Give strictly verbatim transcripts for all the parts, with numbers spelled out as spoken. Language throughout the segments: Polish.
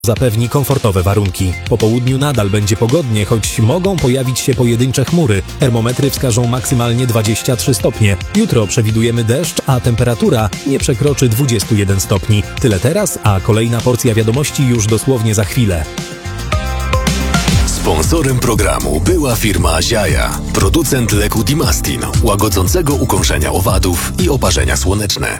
zapewni komfortowe warunki. Po południu nadal będzie pogodnie, choć mogą pojawić się pojedyncze chmury. Termometry wskażą maksymalnie dwadzieścia trzy stopnie. Jutro przewidujemy deszcz, a temperatura nie przekroczy dwudziestu jeden stopni. Tyle teraz, a kolejna porcja wiadomości już dosłownie za chwilę. Sponsorem programu była firma Ziaja, producent leku Dimastin, łagodzącego ukąszenia owadów i oparzenia słoneczne.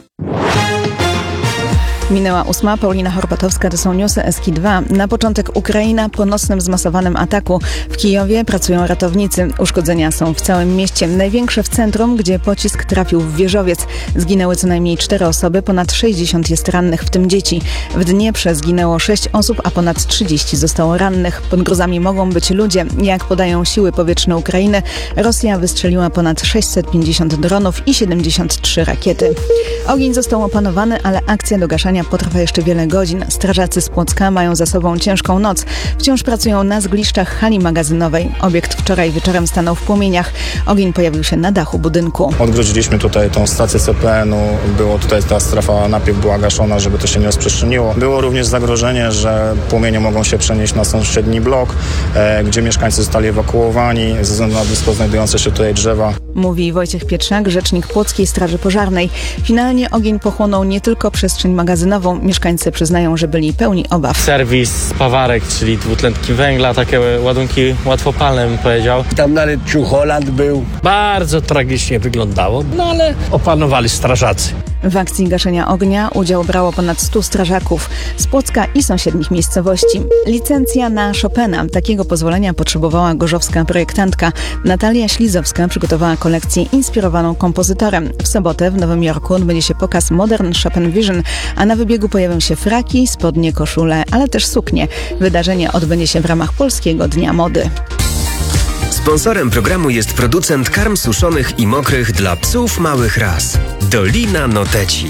Minęła ósma, Paulina Horbatowska, to są newsy S K dwa. Na początek Ukraina po nocnym zmasowanym ataku. W Kijowie pracują ratownicy. Uszkodzenia są w całym mieście. Największe w centrum, gdzie pocisk trafił w wieżowiec. Zginęły co najmniej cztery osoby, ponad sześćdziesiąt jest rannych, w tym dzieci. W Dnieprze zginęło sześć osób, a ponad trzydzieści zostało rannych. Pod grozami mogą być ludzie. Jak podają siły powietrzne Ukrainy, Rosja wystrzeliła ponad sześćset pięćdziesiąt dronów i siedemdziesiąt trzy rakiety. Ogień został opanowany, ale akcja do gaszenia potrwa jeszcze wiele godzin. Strażacy z Płocka mają za sobą ciężką noc. Wciąż pracują na zgliszczach hali magazynowej. Obiekt wczoraj wieczorem stanął w płomieniach. Ogień pojawił się na dachu budynku. Odgrodziliśmy tutaj tą stację C P N u. Było tutaj ta strefa najpierw była gaszona, żeby to się nie rozprzestrzeniło. Było również zagrożenie, że płomienie mogą się przenieść na sąsiedni blok, e, gdzie mieszkańcy zostali ewakuowani ze względu na blisko znajdujące się tutaj drzewa. Mówi Wojciech Pietrzak, rzecznik Płockiej Straży Pożarnej. Finalnie ogień pochłonął nie tylko przestrzeń magazynową. Mieszkańcy przyznają, że byli pełni obaw. Serwis spawarek, czyli dwutlenki węgla, takie ładunki łatwopalne, bym powiedział. Tam nawet Czucholand był. Bardzo tragicznie wyglądało, no ale opanowali strażacy. W akcji gaszenia ognia udział brało ponad stu strażaków z Płocka i sąsiednich miejscowości. Licencja na Chopina. Takiego pozwolenia potrzebowała gorzowska projektantka. Natalia Ślizowska przygotowała kolekcję inspirowaną kompozytorem. W sobotę w Nowym Jorku odbędzie się pokaz Modern Chopin Vision, a na wybiegu pojawią się fraki, spodnie, koszule, ale też suknie. Wydarzenie odbędzie się w ramach Polskiego Dnia Mody. Sponsorem programu jest producent karm suszonych i mokrych dla psów małych ras. Dolina Noteci.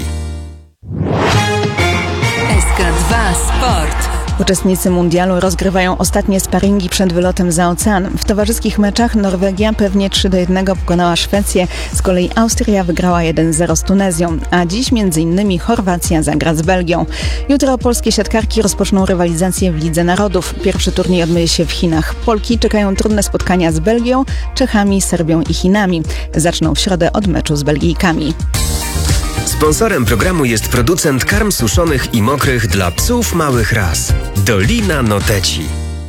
S K dwa Sport. Uczestnicy mundialu rozgrywają ostatnie sparingi przed wylotem za ocean. W towarzyskich meczach Norwegia pewnie trzy do jednego pokonała Szwecję, z kolei Austria wygrała jeden zero z Tunezją, a dziś między innymi Chorwacja zagra z Belgią. Jutro polskie siatkarki rozpoczną rywalizację w Lidze Narodów. Pierwszy turniej odbędzie się w Chinach. Polki czekają trudne spotkania z Belgią, Czechami, Serbią i Chinami. Zaczną w środę od meczu z Belgijkami. Sponsorem programu jest producent karm suszonych i mokrych dla psów małych ras. Dolina Noteci.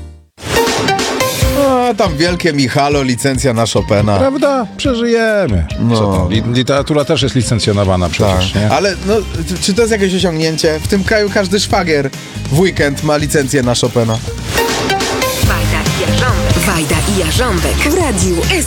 A tam wielkie Michalo, licencja na Chopina. Prawda? Przeżyjemy. No. Co tam? Li- literatura też jest licencjonowana przecież, Tak. nie? Ale no, czy to jest jakieś osiągnięcie? W tym kraju każdy szwagier w weekend ma licencję na Chopina. Wajda i Jarząbek. Wajda i Jarząbek w Radiu S